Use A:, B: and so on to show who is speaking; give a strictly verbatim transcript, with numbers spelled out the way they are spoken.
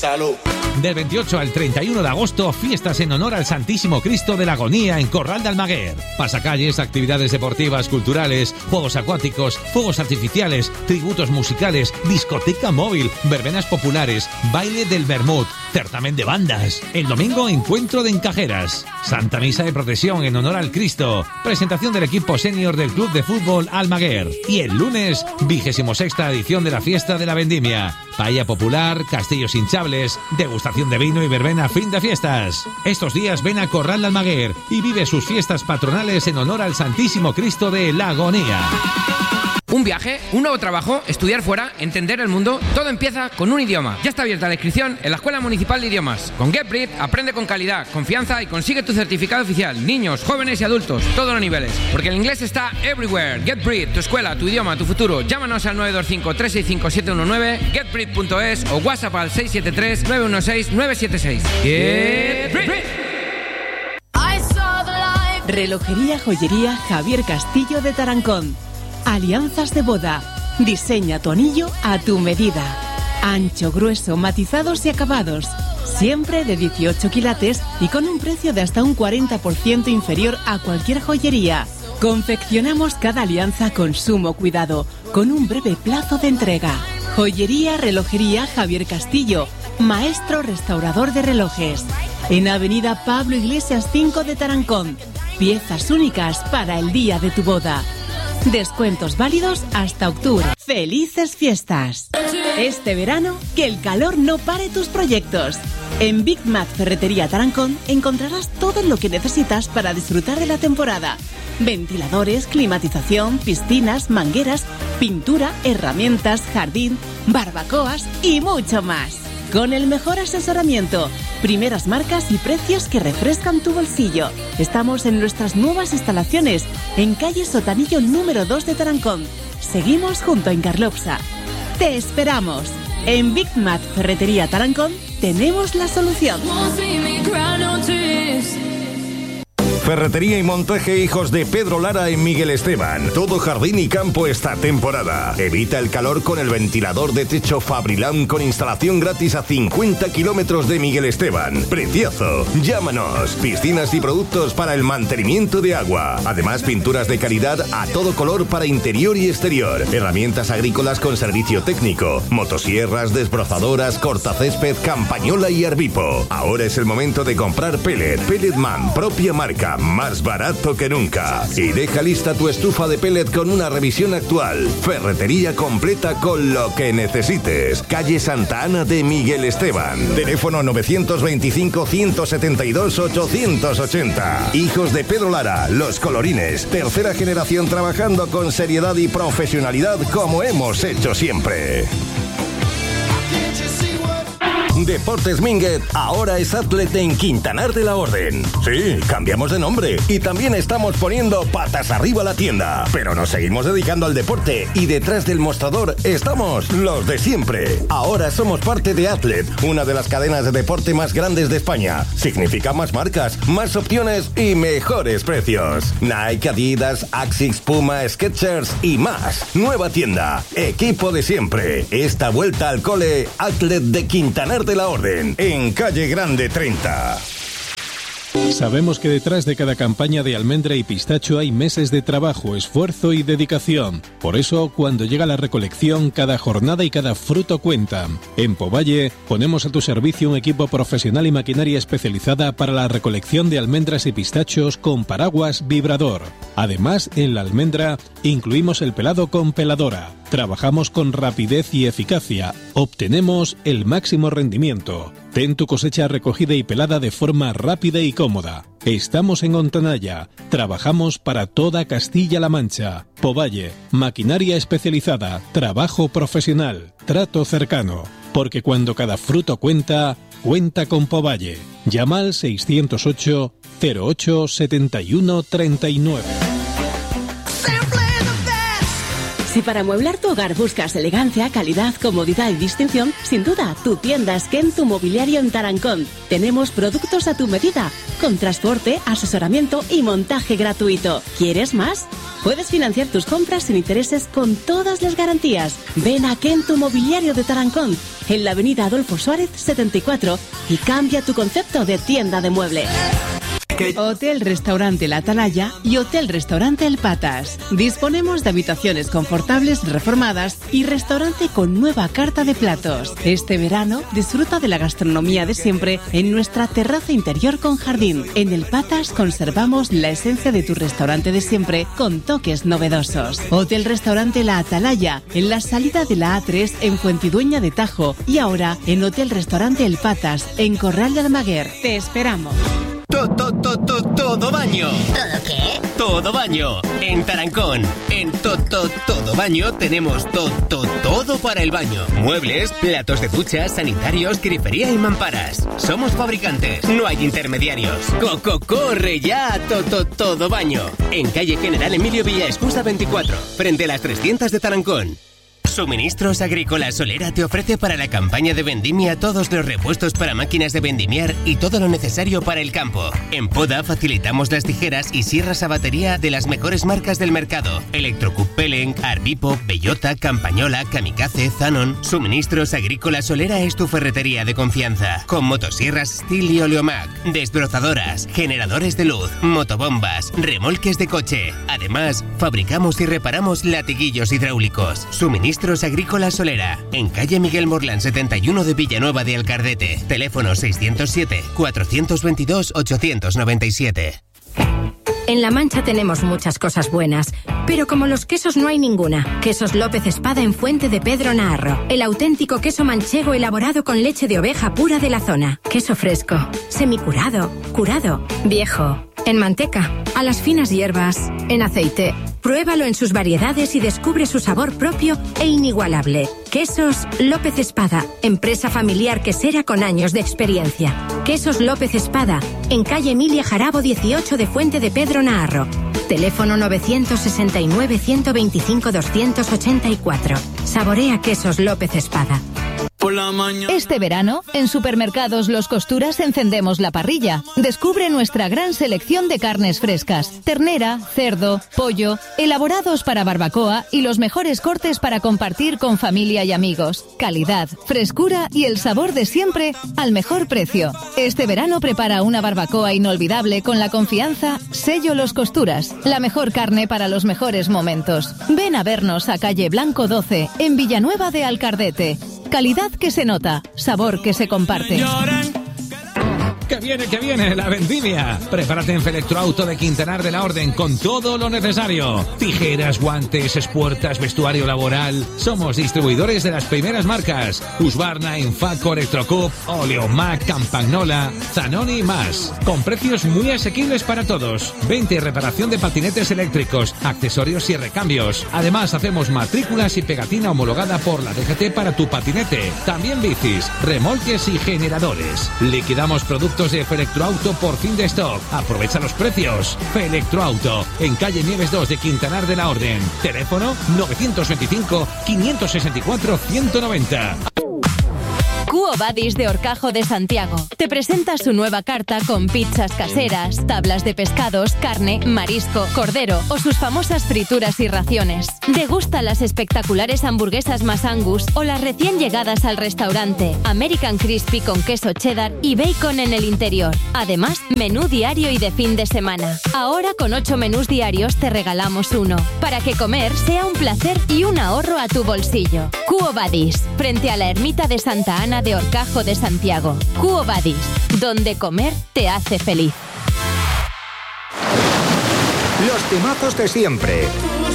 A: Salud.
B: Del veintiocho al treinta y uno de agosto, fiestas en honor al Santísimo Cristo de la Agonía en Corral de Almaguer. Pasacalles, actividades deportivas, culturales, juegos acuáticos, fuegos artificiales, tributos musicales, discoteca móvil, verbenas populares, baile del vermut, certamen de bandas. El domingo, encuentro de encajeras. Santa Misa de Procesión en honor al Cristo. Presentación del equipo senior del Club de Fútbol Almaguer. Y el lunes, vigésimo sexta edición de la Fiesta de la Vendimia. Paella popular, castillos hinchables, degustación de vino y verbena fin de fiestas. Estos días ven a Corral de Almaguer y vive sus fiestas patronales en honor al Santísimo Cristo de la Agonía.
C: Un viaje, un nuevo trabajo, estudiar fuera, entender el mundo, todo empieza con un idioma. Ya está abierta la inscripción en la Escuela Municipal de Idiomas. Con GetBreed aprende con calidad, confianza y consigue tu certificado oficial. Niños, jóvenes y adultos, todos los niveles. Porque el inglés está everywhere. GetBreed, tu escuela, tu idioma, tu futuro. Llámanos al nueve dos cinco, tres seis cinco, siete uno nueve, getbreed punto es o WhatsApp al seis siete tres, nueve uno seis, nueve siete seis. GetBreed.
D: Relojería Joyería Javier Castillo de Tarancón. Alianzas de boda. Diseña tu anillo a tu medida. Ancho, grueso, matizados y acabados. Siempre de dieciocho quilates y con un precio de hasta un cuarenta por ciento inferior a cualquier joyería. Confeccionamos cada alianza con sumo cuidado, con un breve plazo de entrega. Joyería Relojería Javier Castillo, maestro restaurador de relojes. En Avenida Pablo Iglesias cinco de Tarancón. Piezas únicas para el día de tu boda. Descuentos válidos hasta octubre. ¡Felices fiestas! Este verano, que el calor no pare tus proyectos. En Big Mac Ferretería Tarancón encontrarás todo lo que necesitas para disfrutar de la temporada. Ventiladores, climatización, piscinas, mangueras, pintura, herramientas, jardín, barbacoas y mucho más. Con el mejor asesoramiento, primeras marcas y precios que refrescan tu bolsillo. Estamos en nuestras nuevas instalaciones, en calle Sotanillo número dos de Tarancón. Seguimos junto a Incarlopsa. ¡Te esperamos! En Big Mac Ferretería Tarancón tenemos la solución.
E: Ferretería y montaje Hijos de Pedro Lara en Miguel Esteban. Todo jardín y campo esta temporada. Evita el calor con el ventilador de techo Fabrilam con instalación gratis a cincuenta kilómetros de Miguel Esteban. Precioso. Llámanos. Piscinas y productos para el mantenimiento de agua. Además, pinturas de calidad a todo color para interior y exterior. Herramientas agrícolas con servicio técnico. Motosierras, desbrozadoras, cortacésped, campañola y herbipo. Ahora es el momento de comprar pellet. Pelletman, propia marca. Más barato que nunca. Y deja lista tu estufa de pellet con una revisión actual. Ferretería completa con lo que necesites. Calle Santa Ana de Miguel Esteban. Teléfono novecientos veinticinco, ciento setenta y dos, ochocientos ochenta. Hijos de Pedro Lara, Los Colorines. Tercera generación trabajando con seriedad y profesionalidad como hemos hecho siempre. Deportes Minguet ahora es Athlet en Quintanar de la Orden. Sí, cambiamos de nombre y también estamos poniendo patas arriba la tienda. Pero nos seguimos dedicando al deporte y detrás del mostrador estamos los de siempre. Ahora somos parte de Athlet, una de las cadenas de deporte más grandes de España. Significa más marcas, más opciones y mejores precios. Nike, Adidas, Asics, Puma, Skechers y más. Nueva tienda, equipo de siempre. Esta vuelta al cole, Athlet de Quintanar de la Orden, en Calle Grande treinta.
F: Sabemos que detrás de cada campaña de almendra y pistacho hay meses de trabajo, esfuerzo y dedicación. Por eso, cuando llega la recolección, cada jornada y cada fruto cuentan. En Povalle, ponemos a tu servicio un equipo profesional y maquinaria especializada para la recolección de almendras y pistachos con paraguas vibrador. Además, en la almendra, incluimos el pelado con peladora. Trabajamos con rapidez y eficacia. Obtenemos el máximo rendimiento. Ten tu cosecha recogida y pelada de forma rápida y cómoda. Estamos en Ontanaya. Trabajamos para toda Castilla-La Mancha. Povalle, maquinaria especializada, trabajo profesional, trato cercano. Porque cuando cada fruto cuenta, cuenta con Povalle. Llama al seiscientos ocho, cero ocho, setenta y uno, treinta y nueve.
D: Si para amueblar tu hogar buscas elegancia, calidad, comodidad y distinción, sin duda, tu tienda es Kentu Mobiliario en Tarancón. Tenemos productos a tu medida, con transporte, asesoramiento y montaje gratuito. ¿Quieres más? Puedes financiar tus compras sin intereses con todas las garantías. Ven a Kentu Mobiliario de Tarancón, en la avenida Adolfo Suárez setenta y cuatro, y cambia tu concepto de tienda de muebles. Hotel Restaurante La Atalaya y Hotel Restaurante El Patas. Disponemos de habitaciones confortables reformadas y restaurante con nueva carta de platos. Este verano disfruta de la gastronomía de siempre en nuestra terraza interior con jardín. En El Patas conservamos la esencia de tu restaurante de siempre con toques novedosos. Hotel Restaurante La Atalaya, en la salida de la A tres en Fuentidueña de Tajo, y ahora en Hotel Restaurante El Patas en Corral de Almaguer. Te esperamos.
A: To, to, to, to, todo baño.
G: ¿Todo qué?
A: Todo baño. En Tarancón. En to, to, todo baño tenemos to, to, todo para el baño. Muebles, platos de ducha, sanitarios, grifería y mamparas. Somos fabricantes, no hay intermediarios. Coco, corre ya a to, to, todo baño. En calle General Emilio Villaescusa veinticuatro, frente a las trescientas de Tarancón. Suministros Agrícola Solera te ofrece para la campaña de vendimia todos los repuestos para máquinas de vendimiar y todo lo necesario para el campo. En Poda facilitamos las tijeras y sierras a batería de las mejores marcas del mercado: Electrocup Peleng, Arbipo, Bellota, Campañola, Kamikaze, Zanon. Suministros Agrícola Solera es tu ferretería de confianza, con motosierras Stihl y Oleomac, desbrozadoras, generadores de luz, motobombas, remolques de coche. Además, fabricamos y reparamos latiguillos hidráulicos. Suministros Agrícola Solera, en calle Miguel Morlán setenta y uno de Villanueva de Alcardete. Teléfono seiscientos siete, cuatrocientos veintidós, ochocientos noventa y siete.
G: En La Mancha tenemos muchas cosas buenas, pero como los quesos no hay ninguna. Quesos López Espada en Fuente de Pedro Naharro. El auténtico queso manchego elaborado con leche de oveja pura de la zona. Queso fresco, semicurado, curado, viejo. En manteca, a las finas hierbas, en aceite. Pruébalo en sus variedades y descubre su sabor propio e inigualable. Quesos López Espada, empresa familiar quesera con años de experiencia. Quesos López Espada, en calle Emilia Jarabo dieciocho de Fuente de Pedro Naharro. Teléfono novecientos sesenta y nueve, ciento veinticinco, doscientos ochenta y cuatro. Saborea Quesos López Espada.
H: Este verano, en Supermercados Los Costuras encendemos la parrilla. Descubre nuestra gran selección de carnes frescas: ternera, cerdo, pollo, elaborados para barbacoa y los mejores cortes para compartir con familia y amigos. Calidad, frescura y el sabor de siempre al mejor precio. Este verano prepara una barbacoa inolvidable con la confianza Sello Los Costuras, la mejor carne para los mejores momentos. Ven a vernos a calle Blanco doce, en Villanueva de Alcardete. Calidad que se nota, sabor que se comparte.
B: ¡Que viene, que viene! ¡La vendimia! Prepárate en Felectroauto de Quintanar de la Orden con todo lo necesario. Tijeras, guantes, espuertas, vestuario laboral. Somos distribuidores de las primeras marcas: Husqvarna, Infaco, Electrocup, Oleomac, Campagnola, Zanoni y más. Con precios muy asequibles para todos. Venta y reparación de patinetes eléctricos, accesorios y recambios. Además, hacemos matrículas y pegatina homologada por la D G T para tu patinete. También bicis, remolques y generadores. Liquidamos productos de Felectroauto por fin de stock. Aprovecha los precios. Felectroauto, en calle Nieves dos de Quintanar de la Orden. Teléfono novecientos veinticinco, quinientos sesenta y cuatro, ciento noventa.
H: Quo Vadis de Horcajo de Santiago te presenta su nueva carta con pizzas caseras, tablas de pescados, carne, marisco, cordero o sus famosas frituras y raciones. Degusta las espectaculares hamburguesas más Angus o las recién llegadas al restaurante American Crispy con queso cheddar y bacon en el interior. Además, menú diario y de fin de semana. Ahora con ocho menús diarios te regalamos uno, para que comer sea un placer y un ahorro a tu bolsillo. Quo Vadis, frente a la ermita de Santa Ana de Horcajo de Santiago. Quo Vadis, donde comer te hace feliz.
I: Los temazos de siempre.